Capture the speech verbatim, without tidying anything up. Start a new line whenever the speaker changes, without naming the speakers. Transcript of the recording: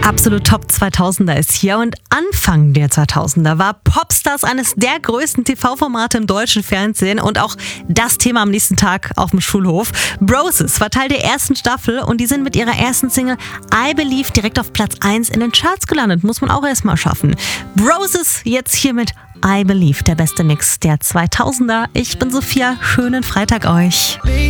Absolut Top zweitausender ist hier und Anfang der zweitausender war Popstars eines der größten T V-Formate im deutschen Fernsehen und auch das Thema am nächsten Tag auf dem Schulhof. Broses war Teil der ersten Staffel und die sind mit ihrer ersten Single I Believe direkt auf Platz eins in den Charts gelandet. Muss man auch erstmal schaffen. Broses jetzt hier mit I Believe, der beste Mix der zweitausender. Ich bin Sophia, schönen Freitag euch.